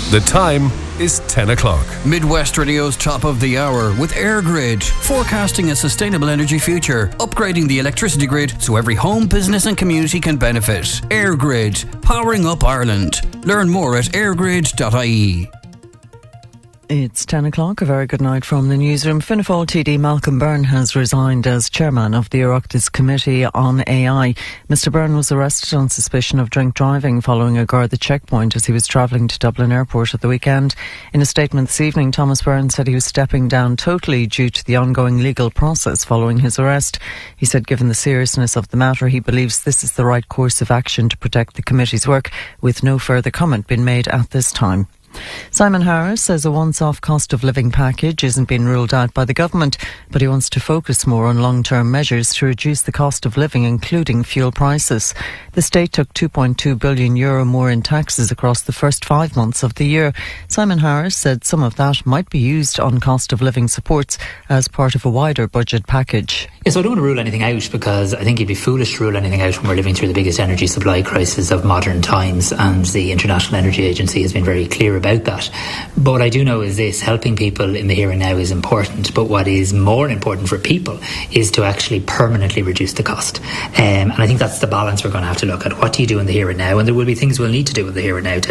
The time is 10 o'clock. Midwest Radio's top of the hour with EirGrid, forecasting a sustainable energy future, upgrading the electricity grid so every home, business and community can benefit. EirGrid, powering up Ireland. Learn more at eirgrid.ie. It's 10 o'clock. A very good night from the newsroom. Fianna Fáil TD Malcolm Byrne has resigned as chairman of the Oireachtas Committee on AI. Mr Byrne was arrested on suspicion of drink driving following a Garda checkpoint as he was travelling to Dublin Airport at the weekend. In a statement this evening, Thomas Byrne said he was stepping down totally due to the ongoing legal process following his arrest. He said given the seriousness of the matter, he believes this is the right course of action to protect the committee's work, with no further comment being made at this time. Simon Harris says a once-off cost of living package isn't being ruled out by the government, but he wants to focus more on long-term measures to reduce the cost of living, including fuel prices. The state took €2.2 billion more in taxes across the first 5 months of the year. Simon Harris said some of that might be used on cost of living supports as part of a wider budget package. Yes, I don't want to rule anything out, because I think it'd be foolish to rule anything out when we're living through the biggest energy supply crisis of modern times, and the International Energy Agency has been very clear about that. But what I do know is this: helping people in the here and now is important, but what is more important for people is to actually permanently reduce the cost. And I think that's the balance we're going to have to look at. What do you do in the here and now? And there will be things we'll need to do in the here and now to